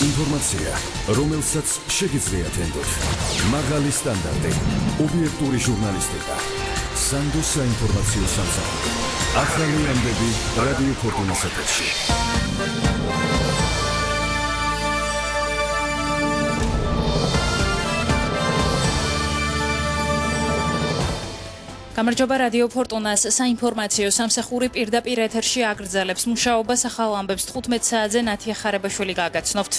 ინფორმაცია, რომელსაც შეგიძლიათ ენდოთ. მაღალი სტანდარტი, ობიექტური ჟურნალისტიკა. სანდოს საინფორმაციო სამსახური. ახალი ამბები რადიო ფორტუნას ეთერში. გამარჯობა რადიო ფორტუნას საინფორმაციო სამსახური პირდაპირ ეთერში აგრძელებს მუშაობას ახალ ამბებს 15 საათზე ნათია ხარებაშვილი გაგაცნობთ.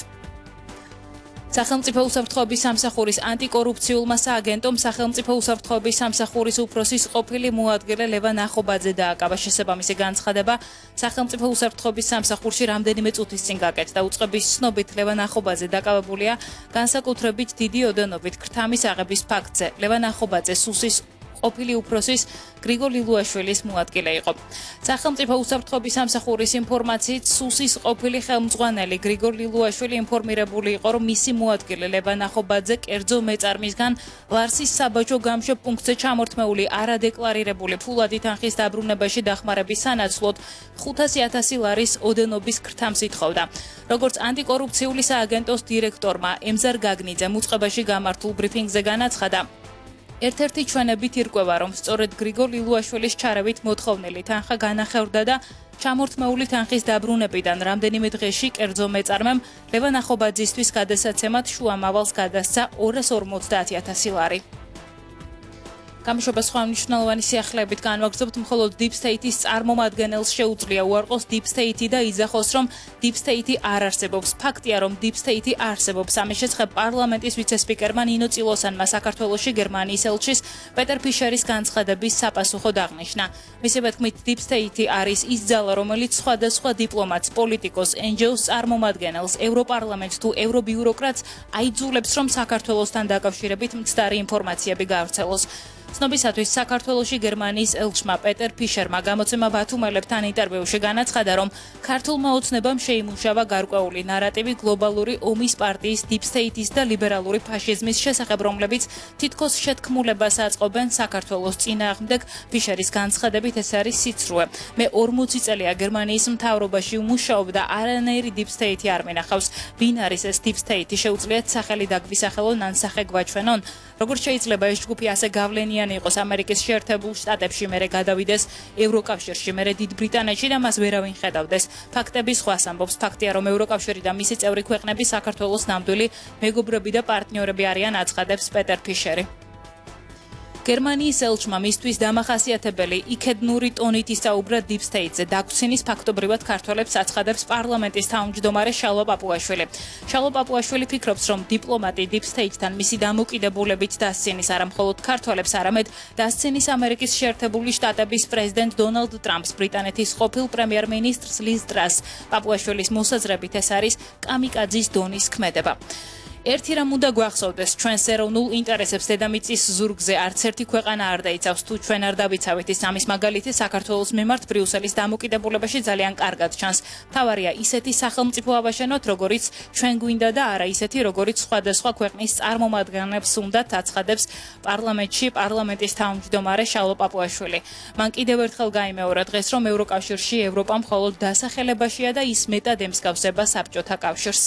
სახელმწიფო უსაფრთხოების სამსახურის ანტიკორუფციულმა სააგენტომ სახელმწიფო უსაფრთხოების სამსახურის უფროსის ყოფილი მოადგილე ლევან ახობაძე დააკავა. შესაბამისი განცხადება სახელმწიფო უსაფრთხოების სამსახურში რამდენიმე წუთის წინ გაკეთდა. უწყების ცნობით ლევან ახობაძე დაკავებულია განსაკუთრებით დიდი ოდენობით ქრთამის აღების ფაქტზე. ლევან ახობაძე სუსის ყოფილი უფროსის გრიგორ ლილუაშვილის მოადგილე იყო. სახელმწიფო უსაფრთხოების სამსახურის ინფორმაციით სუსის ყოფილი ხელმძღვანელი გრიგორ ლილუაშვილი ინფორმირებული იყო, რომ მისი მოადგილე ლევან ახობაძე კერძო მეწარმისგან ლარსის საბაჟო გამშვებ პუნქტზე ჩამორთმეული არადეკლარირებული ფულადი თანხის დაბრუნებაში დახმარების სანაცვლოდ 500,000 ლარის ოდენობის ქრთამს ითხოვდა. როგორც ანტიკორუფციული სააგენტოს დირექტორმა ემზარ გაგნიძემ უწყებაში გამართულ ბრიფინგზე განაცხადა, ერთ-ერთი ჩვენებით ირკვევა, რომ სწორედ გრიგორ ლილუაშვილის ჩარევით მოთხოვნილი თანხა განახევრდა და ჩამორთმეული თანხის დაბრუნებიდან რამდენიმე დღეში კერძო მეწარმემ ლევან ახობაძისთვის გადასაცემად შუამავალს გადასცა 250,000 ლარი. გამშვება სხვა მნიშვნელოვანი სიახლეებით განვაგრძობთ, მხოლოდ Deep State-ის წარმომადგენელს შეუძლია უარყოს Deep State და იძახოს, რომ Deep State არ არსებობს. ფაქტია, რომ Deep State არსებობს. ამის შესახებ პარლამენტის ვიცესპიკერმა ნინო წილოსანმა საქართველოში გერმანიის ელჩის პეტერ ფიშერის განცხადების საპასუხოდ აღნიშნა. მისივე თქმით, Deep State არის ის ძალა, რომელიც სხვადასხვა დიპლომატს, პოლიტიკოს, NGO-ს წარმომადგენელს, ევროპარლამენტს თუ ევრობიუროკრატს აიძულებს, რომ საქართველოსთან დაკავშირებით მცდარი ინფორმაციები გაავრცელოს. ცნობისათვის საქართველოში გერმანიის ელჩმა პეტერ ფიშერმა გამოცემა ბათუმელებთან ინტერვიუში განაცხადა, რომ ქართულმა ოცნებამ შეიმუშავა გარკვეული ნარატივი გლობალური ომის პარტიის Deep State-ის და ლიბერალური ფაშიზმის შესახებ, რომლებიც თითქოს შეთქმულებას აწყობენ საქართველოს წინააღმდეგ. ფიშერის განცხადებით ეს არის სიცრუე. მე 40 წელია გერმანიის მთავრობაში ვმუშაობ და არანაირი Deep State არ მინახავს. ვინ არის ეს Deep State? შეუძლიათ სახელი დაგვისახელონ ან სახე გვაჩვენონ? როგორც შეიძლება ეს ჯგუფი ასე გავლენიანი იყოს ამერიკის შეერთებულ შტატებში, მერე გადავიდეს ევროკავშირში, მერე დიდ ბრიტანეთში და მას ვერავინ ხედავდეს. ფაქტები სხვას ამბობს. ფაქტია, რომ ევროკავშირი და მისი წევრი ქვეყნები საქართველოს ნამდვილი მეგობრები და პარტნიორები არიან, აცხადებს პეტერ ფიშერი. გერმანიის ელჩმა მისთვის დამახასიათებელი იქედნური ტონით ისაუბრა Deep State-ზე. დაგვცინის ფაქტობრივად ქართველებს აცხადებს პარლამენტის თავმჯდომარე შალვა პაპუაშვილი. შალვა პაპუაშვილი ფიქრობს, რომ დიპლომატი Deep State-თან მისი დამოკიდებულებით დასცინის არა მხოლოდ ქართველებს, არამედ დასცინის ამერიკის შეერთებული შტატების პრეზიდენტ დონალდ ტრამპს, ბრიტანეთის ყოფილ პრემიერ-მინისტრს ლის ტრასს. პაპუაშვილის მოსაზრებით ეს არის კამიკაძის დონის ქმედება. ერთი რამ უნდა გვახსოვდეს, ჩვენს ეროვნულ ინტერესებს დედამიწის ზურგზე არც ერთი ქვეყანა არ დაიცავს. თუ ჩვენ არ დავიცავით ის ამის მაგალითი საქართველოს მიმართ ბრიუსელის დამოკიდებულებაში ძალიან კარგად ჩანს. მთავარია ისეთი სახელმწიფო ავაშენოთ, როგორიც ჩვენ გვინდა და არა ისეთი, როგორიც სხვადასხვა ქვეყნის წარმომადგენლებს უნდათ, აცხადებს პარლამენტში პარლამენტის თავმჯდომარე შალვა პაპუაშვილი. მან კიდევ ერთხელ გაიმეორა დღეს, რომ ევროკავშირში ევროპა მხოლოდ დასახელებაშია და ის მეტად ემსგავსება საბჭოთა კავშირს.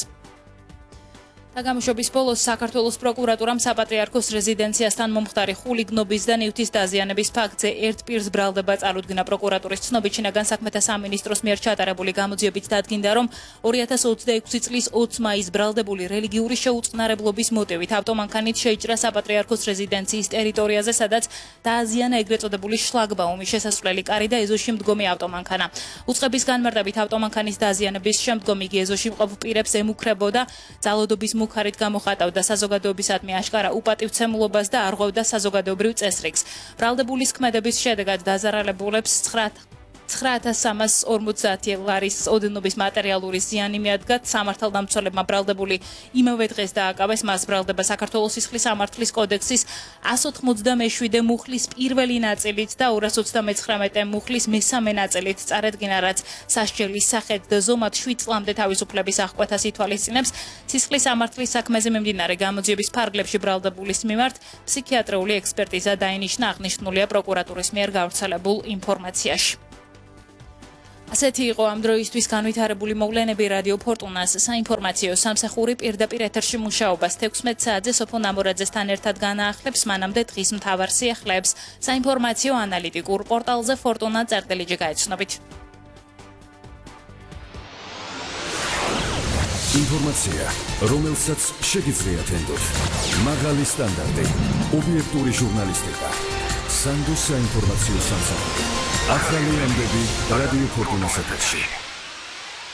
გამშვების ბოლოს საქართველოს პროკურატურამ საპატრიარქოს რეზიდენციასთან მომხდარი ხულიგნობის და ნივთის დაზიანების ფაქტზე ერთ პირს ბრალდება წარუდგინა. პროკურატურის ცნობით შინაგან საქმეთა სამინისტროს მიერ ჩატარებული გამოძიებით დადგინდა, რომ 2026 წლის 20 მაისს ბრალდებული რელიგიური შეუწყნარებლობის მოტივით ავტომანქანით შეიჭრა საპატრიარქოს რეზიდენციის ტერიტორიაზე, სადაც დააზიანა ეგრეთ წოდებული შლაგბაუმი, შესასვლელი კარი და ეზოში მდგომი ავტომანქანა. უწყების განმარტებით ავტომანქანის დაზიანების შემდგომ იგი ეზოში მყოფ პირებს ემუქრებოდა, ძალადობის მუხარით გამოხატავდა საზოგადოებისადმი აშკარა უპატივცემულობას და არღვევდა საზოგადოებრივ წესრიგს. ბრალდებულის ქმედების შედეგად დაზარალებულებს 9,350 ლარის ოდენობის მატერიალური ზიანი მიადგათ. სამართალდამცველებმა ბრალდებული იმავე დღეს დააკავეს. მას ბრალდება საქართველოს სისხლის სამართლის კოდექსის 197 მუხლის პირველი ნაწილით და 239 მუხლის მესამე ნაწილით წარედგინა, რაც სასჯელის სახედ და ზომად 7 წლამდე თავისუფლების აღკვეთას ითვალისწინებს. სისხლის სამართლის საქმეზე მიმდინარე გამოძიების ფარგლებში ბრალდებულის მიმართ ფსიქიატრიული ექსპერტიზა დაინიშნა, აღნიშნულია პროკურატურის მიერ გავრცელებულ ინფორმაციაში. ასეთი იყო ამ დროისთვის განვითარებული მოვლენები რადიო ფორტუნას საინფორმაციო სამსახური პირდაპირ ეთერში მუშაობას 16 საათზე სოფო ნამორაძესთან ერთად განაახლებს მანამდე დღის მთავარ სიახლეებს საინფორმაციო ანალიტიკურ პორტალზე ფორტუნა წერტილიჯი გაეცნობით. ინფორმაცია, რომელსაც შეგიძლიათ ენდოთ. მაღალი სტანდარტი, ობიექტური ჟურნალისტიკა. სანდოს საინფორმაციო სამსახური. ახალი ამბები რადიო ფორტუნას ეთერში.